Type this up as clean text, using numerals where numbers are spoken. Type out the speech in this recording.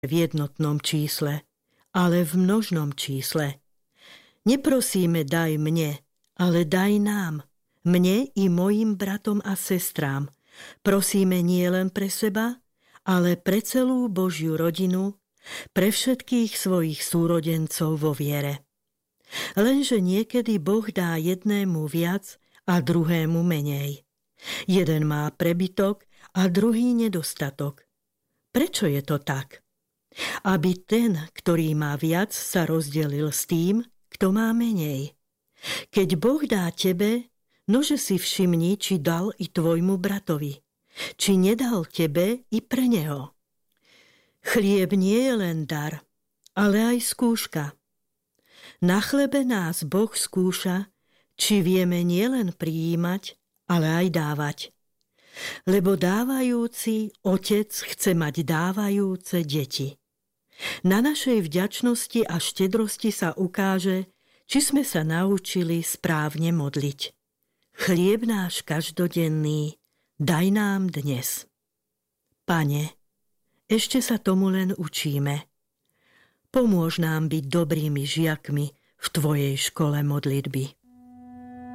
v jednotnom čísle, ale v množnom čísle. Neprosíme daj mne, ale daj nám, mne i mojim bratom a sestrám. Prosíme nie len pre seba, ale pre celú Božiu rodinu, pre všetkých svojich súrodencov vo viere. Lenže niekedy Boh dá jednému viac a druhému menej. Jeden má prebytok a druhý nedostatok. Prečo je to tak? Aby ten, ktorý má viac, sa rozdelil s tým, kto má menej. Keď Boh dá tebe, nože si všimni, či dal i tvojmu bratovi, či nedal tebe i pre neho. Chlieb nie je len dar, ale aj skúška. Na chlebe nás Boh skúša, či vieme nielen prijímať, ale aj dávať. Lebo dávajúci otec chce mať dávajúce deti. Na našej vďačnosti a štedrosti sa ukáže, či sme sa naučili správne modliť. Chlieb náš každodenný, daj nám dnes. Pane, ešte sa tomu len učíme. Pomôž nám byť dobrými žiakmi v Tvojej škole modlitby.